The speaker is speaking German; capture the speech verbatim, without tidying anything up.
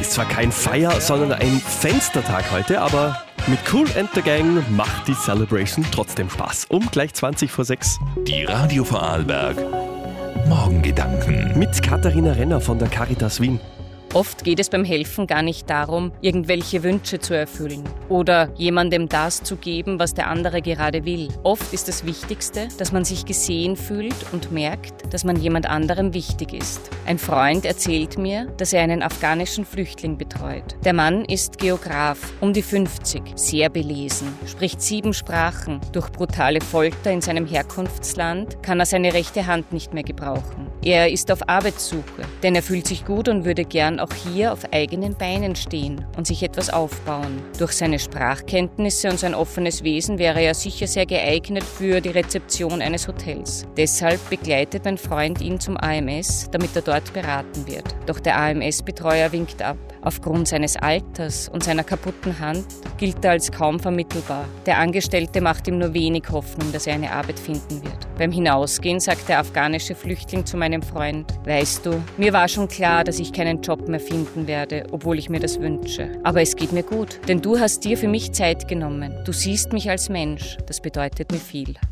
Ist zwar kein Feier, sondern ein Fenstertag heute, aber mit Kool and the Gang macht die Celebration trotzdem Spaß. Um gleich zwanzig vor sechs. Die Radio Vorarlberg Morgengedanken Mit Katharina Renner von der Caritas Wien. Oft geht es beim Helfen gar nicht darum, irgendwelche Wünsche zu erfüllen oder jemandem das zu geben, was der andere gerade will. Oft ist das Wichtigste, dass man sich gesehen fühlt und merkt, dass man jemand anderem wichtig ist. Ein Freund erzählt mir, dass er einen afghanischen Flüchtling betreut. Der Mann ist Geograf, um die fünfzig, sehr belesen, spricht sieben Sprachen. Durch brutale Folter in seinem Herkunftsland kann er seine rechte Hand nicht mehr gebrauchen. Er ist auf Arbeitssuche, denn er fühlt sich gut und würde gern auch hier auf eigenen Beinen stehen und sich etwas aufbauen. Durch seine Sprachkenntnisse und sein offenes Wesen wäre er sicher sehr geeignet für die Rezeption eines Hotels. Deshalb begleitet mein Freund ihn zum A M S, damit er dort beraten wird. Doch der A M S-Betreuer winkt ab. Aufgrund seines Alters und seiner kaputten Hand gilt er als kaum vermittelbar. Der Angestellte macht ihm nur wenig Hoffnung, dass er eine Arbeit finden wird. Beim Hinausgehen sagt der afghanische Flüchtling zu meinem Freund: Weißt du, mir war schon klar, dass ich keinen Job mehr finden werde, obwohl ich mir das wünsche. Aber es geht mir gut, denn du hast dir für mich Zeit genommen. Du siehst mich als Mensch. Das bedeutet mir viel.